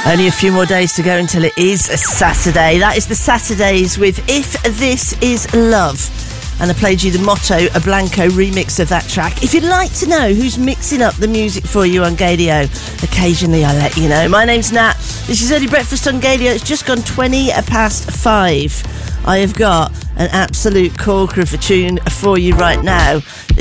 Only a few more days to go until it is a Saturday. That is the Saturdays with If This Is Love. And I played you the Motto a Blanco remix of that track. If you'd like to know who's mixing up the music for you on Gadio, occasionally I'll let you know. My name's Nat. This is Early Breakfast on Gadio. It's just gone 5:20. I have got an absolute corker of a tune for you right now.